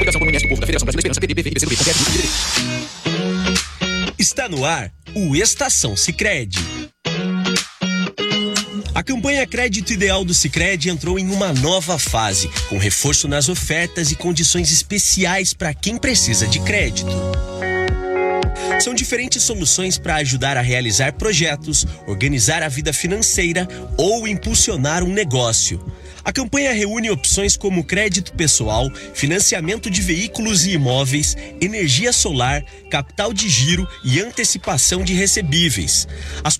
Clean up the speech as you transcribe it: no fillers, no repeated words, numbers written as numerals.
Coligação pelo MS do Povo, da Federação Brasileira da Esperança, PDB, PCdoB, PSDB. Está no ar o Estação Sicredi. A campanha Crédito Ideal do Sicredi entrou em uma nova fase, com reforço nas ofertas e condições especiais para quem precisa de crédito. São diferentes soluções para ajudar a realizar projetos, organizar a vida financeira ou impulsionar um negócio. A campanha reúne opções como crédito pessoal, financiamento de veículos e imóveis, energia solar, capital de giro e antecipação de recebíveis. As